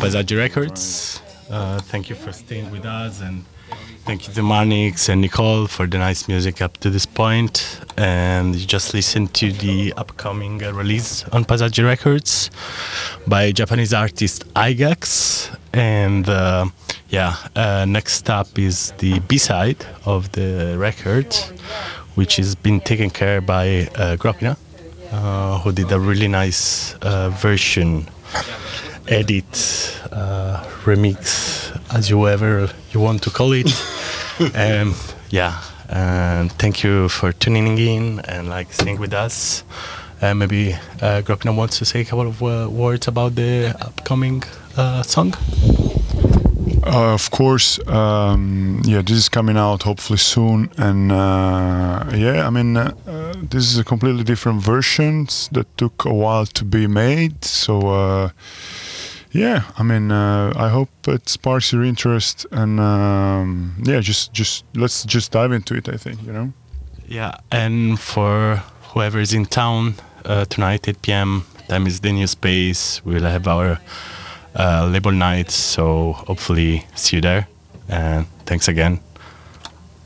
Paesaggi Records. Thank you for staying with us, and thank you to Manix and Nicole for the nice music up to this point. And you just listened to the upcoming release on Paesaggi Records by Japanese artist Aigax. And next up is the B-side of the record, which has been taken care by Gropina, who did a really nice version, edit, remix, as you want to call it. And thank you for tuning in and staying with us. Maybe Gropina wants to say a couple of words about the upcoming song. Of course, this is coming out hopefully soon, and this is a completely different versions that took a while to be made. So I hope it sparks your interest, and just let's just dive into it. I think Yeah, and for whoever is in town tonight, 8 p.m. Time is the new space. We'll have our label night, so hopefully see you there. And thanks again.